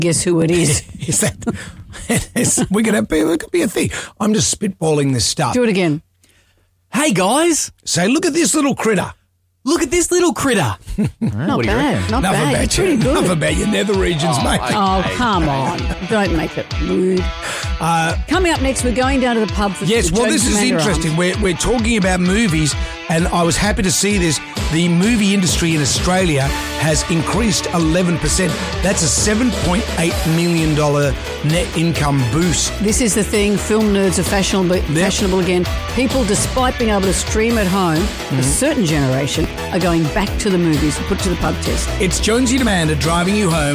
guess who it is. Is that? We're going to be. It could be a thing. I'm just spitballing this stuff. Do it again. Hey, guys. Say, look at this little critter. Look at this little critter. Not bad. Not Enough bad. about It's pretty you. good. Enough about your nether regions, mate. Oh, come on. Don't make it rude. Coming up next, we're going down to the pub for Yes, the well, Jones this is Commander interesting. Arms. We're talking about movies, and I was happy to see this. The movie industry in Australia has increased 11%. That's a $7.8 million net income boost. This is the thing. Film nerds are fashionable again. People, despite being able to stream at home, a certain generation are going back to the movies, put to the pub test. It's Jonesy and Amanda driving you home.